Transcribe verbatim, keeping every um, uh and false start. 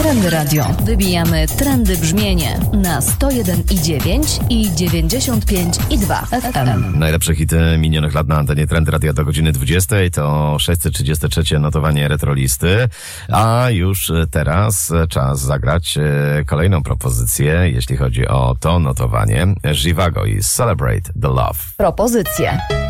Trendy Radio. Wybijamy trendy brzmienie na sto jeden i dziewięć i dziewięćdziesiąt pięć i dwa F M. Najlepsze hity minionych lat na antenie Trendy Radio do godziny dwudziestej to sześćset trzydzieste trzecie notowanie Retrolisty, a już teraz czas zagrać kolejną propozycję, jeśli chodzi o to notowanie. Zhivago i Celebrate the Love. Propozycje.